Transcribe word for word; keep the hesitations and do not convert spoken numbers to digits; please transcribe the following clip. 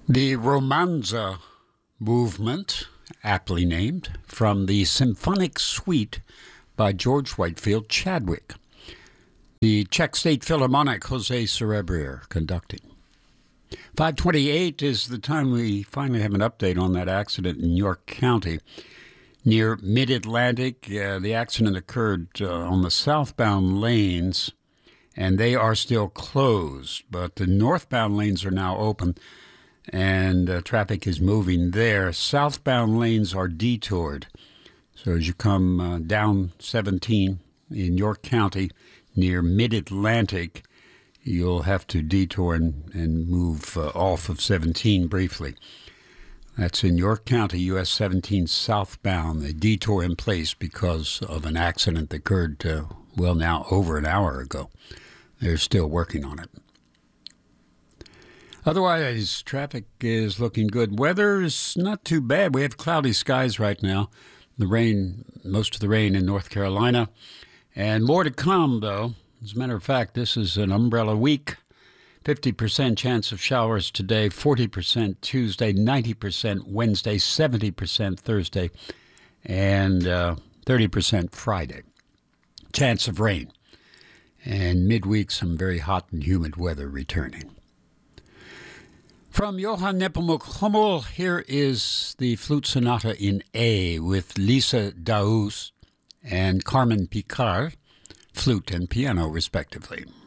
The Romanza movement, aptly named, from the Symphonic Suite by George Whitefield Chadwick. The Czech State Philharmonic, Jose Cerebrier, conducting. five twenty-eight is the time we finally have an update on that accident in York County. Near Mid-Atlantic, uh, the accident occurred uh, on the southbound lanes, and they are still closed, but the northbound lanes are now open, and uh, traffic is moving there. Southbound lanes are detoured. So as you come uh, down seventeen in York County near Mid-Atlantic, you'll have to detour and, and move uh, off of seventeen briefly. That's in York County, U S seventeen southbound. A detour in place because of an accident that occurred, uh, well, now over an hour ago. They're still working on it. Otherwise, traffic is looking good. Weather's not too bad. We have cloudy skies right now. The rain, most of the rain in North Carolina. And more to come, though. As a matter of fact, this is an umbrella week. fifty percent chance of showers today, forty percent Tuesday, ninety percent Wednesday, seventy percent Thursday, and uh, thirty percent Friday. Chance of rain. And midweek, some very hot and humid weather returning. From Johann Nepomuk Hummel, here is the Flute Sonata in A with Lisa Daoust and Carmen Picard, flute and piano respectively.